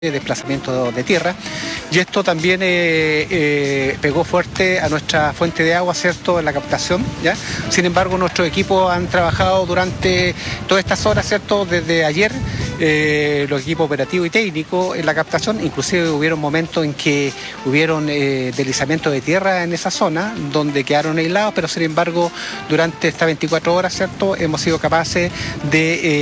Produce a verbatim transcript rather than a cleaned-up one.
de desplazamiento de tierra, y esto también eh, eh, pegó fuerte a nuestra fuente de agua, ¿cierto?, en la captación, ¿ya? Sin embargo, nuestros equipos han trabajado durante todas estas horas, ¿cierto?, desde ayer, eh, los equipos operativos y técnicos en la captación. Inclusive hubieron momentos en que hubieron eh, deslizamientos de tierra en esa zona, donde quedaron aislados, pero sin embargo, durante estas veinticuatro horas, ¿cierto?, hemos sido capaces de... Eh,